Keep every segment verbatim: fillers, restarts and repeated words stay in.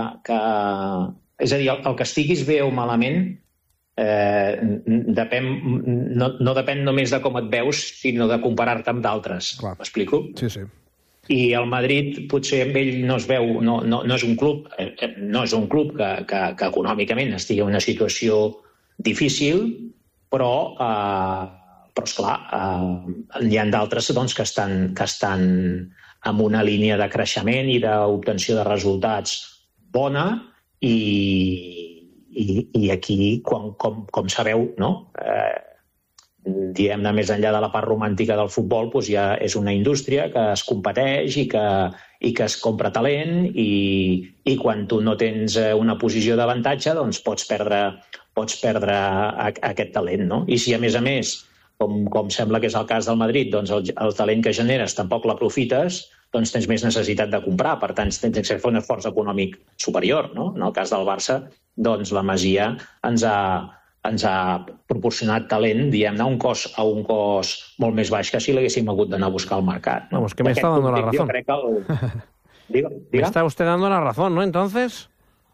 que... És a dir, el, el que estiguis bé o malament eh, depèn, no, no depèn només de com et veus, sinó de comparar-te amb d'altres. M'explico? Sí, sí. I el Madrid potser amb ell no es veu, no, no, no és un club, no és un club que, que, que econòmicament estigui en una situació difícil, però... Eh, però, esclar, eh, hi ha d'altres doncs, que, estan, que estan amb una línia de creixement i d'obtenció de resultats bona i, i, i aquí, com, com, com sabeu, no? eh, diguem-ne, més enllà de la part romàntica del futbol, doncs ja és una indústria que es competeix i que, i que es compra talent i, i quan tu no tens una posició d'avantatge doncs pots perdre, pots perdre a, a aquest talent, no? I si a més a més Com, com sembla que és el cas del Madrid, doncs el, el talent que generes tampoc l'aprofites, doncs tens més necessitat de comprar. Per tant, tens que fer un esforç econòmic superior, no? En el cas del Barça, doncs la Masia ens ha, ens ha proporcionat talent, diguem-ne, a un cost, a un cost molt més baix que si l'haguéssim hagut d'anar a buscar al mercat. No, es que me está dando la razón. El... Diga, diga. Me está usted dando la razón, ¿no? Entonces...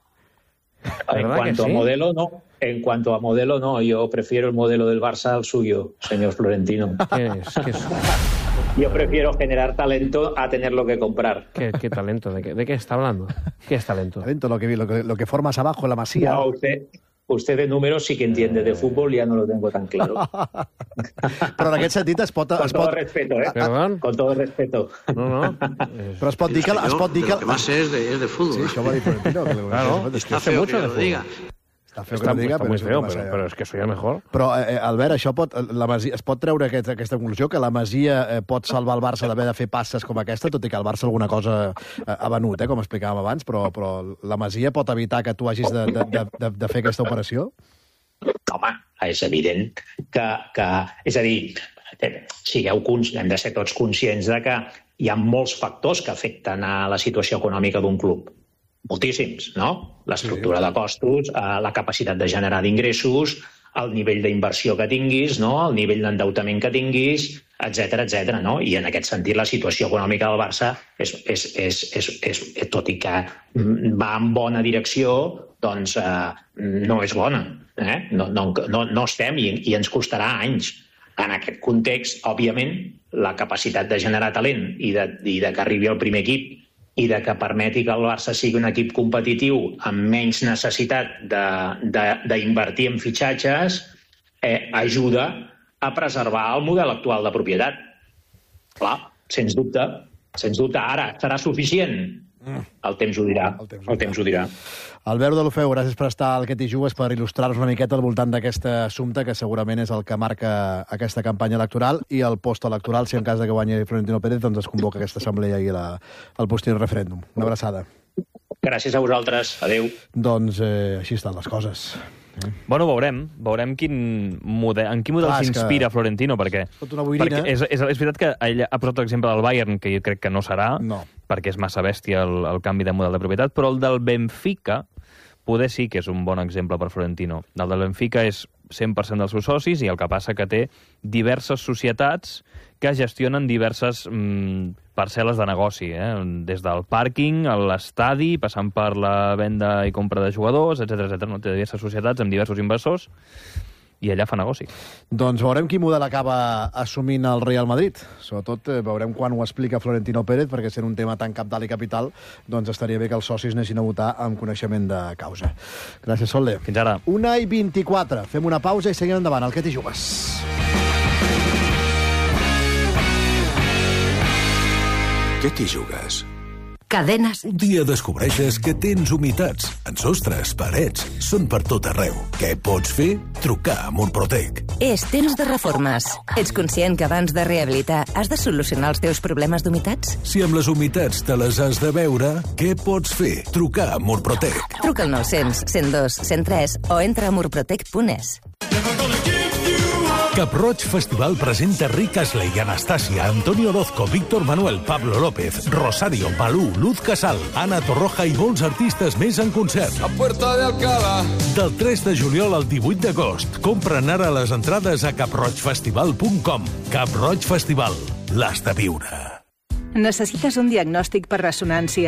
En cuanto sí? a modelo, no. En cuanto a modelo, no. Yo prefiero el modelo del Barça al suyo, señor Florentino. ¿Qué es? ¿Qué es? Yo prefiero generar talento a tenerlo que comprar. ¿Qué, qué talento? ¿De qué, ¿De qué está hablando? ¿Qué es talento? Talento, lo que, lo que, lo que formas abajo en la Masía. No, usted... Usted de números sí que entiende, de fútbol ya no lo tengo tan claro. Però en aquest sentit es pot... Con es todo pot... respeto, ¿eh? Perdón? Con todo respeto. No, no. Però es pot dir que... Es pot dir que... Lo que más es de, es de fútbol. Sí, això va dir Florentino. Que claro, es que está feo que lo diga. Està feo que Està, lo diga, està però muy és feo, massa... però, però és que soy el mejor. Però, eh, Albert, això pot, la Masia, es pot treure aquest, aquesta conclusió, que la Masia eh, pot salvar el Barça d'haver de fer passes com aquesta, tot i que el Barça alguna cosa eh, ha venut, eh, com explicàvem abans, però, però la Masia pot evitar que tu hagis de, de, de, de, de fer aquesta operació? Home, és evident que... que és a dir, sigueu, hem de ser tots conscients de que hi ha molts factors que afecten a la situació econòmica d'un club. Moltíssims, no? L'estructura de costos, la capacitat de generar d'ingressos, el nivell d'inversió que tinguis, no? El nivell d'endeutament que tinguis, etcètera, etcètera, no? I en aquest sentit la situació econòmica del Barça, és, és, és, és, és, tot i que va en bona direcció, doncs eh, no és bona. Eh? No, no, no, no estem i, i ens costarà anys. En aquest context, òbviament, la capacitat de generar talent i de, i de que arribi al primer equip i de que permeti que el Barça sigui un equip competitiu amb menys necessitat d'invertir en fitxatges, eh, ajuda a preservar el model actual de propietat. Clar, sens dubte. Sens dubte. Ara, serà suficient? El temps ho dirà. El temps ho dirà. El temps ho dirà. Albert Deulofeu, gràcies per estar al Que t'hi jugues, per il·lustrar-nos una miqueta al voltant d'aquest assumpte que segurament és el que marca aquesta campanya electoral i el postelectoral, si en cas de que guanyi Florentino Pérez, doncs es convoca aquesta assemblea i la, el posterior referèndum. Una abraçada. Gràcies a vosaltres. Adéu. Doncs eh, així estan les coses. Eh? Bueno, veurem. Veurem quin model, en quin model s'inspira que... Florentino, perquè, perquè és, és, és veritat que ell ha posat l'exemple del Bayern, que jo crec que no serà, no. perquè és massa bèstia el, el canvi de model de propietat, però el del Benfica poder sí que és un bon exemple per Florentino. El del Benfica és cent per cent dels seus socis i el que passa que té diverses societats que gestionen diverses mm, parcel·les de negoci, eh? Des del pàrquing, a l'estadi, passant per la venda i compra de jugadors, etcètera, etcètera. No? Té diverses societats amb diversos inversors i allà fa negoci. Doncs veurem quin model acaba assumint el Real Madrid. Sobretot eh, veurem quan ho explica Florentino Pérez, perquè sent un tema tan cabdal i capital, doncs estaria bé que els socis anessin a votar amb coneixement de causa. Gràcies, Solde. Fins ara. Una i vint-i-quatre. Fem una pausa i seguim endavant. El Que t'hi jugues. Què t'hi jugues? Cadenes. Un dia descobreixes que tens humitats en sostres, parets, són per tot arreu. Què pots fer? Trucar a Murprotec. És temps de reformes. Ets conscient que abans de rehabilitar has de solucionar els teus problemes d'humitats? Si amb les humitats te les has de veure, què pots fer? Trucar a Murprotec. Truca al nou cents, cent dos, cent tres o entra a murprotec punt es. Cap-roig Festival presenta Rick Astley, Anastasia, Antonio Orozco, Víctor Manuel, Pablo López, Rosario, Malú, Luz Casal, Ana Torroja i molts artistes més en concert. A Puerta de Alcalá. Del tres de juliol al divuit d'agost. Compren ara les entrades a cap roig festival punt com. Cap-roig Festival. L'has de viure. Necessites un diagnòstic per ressonància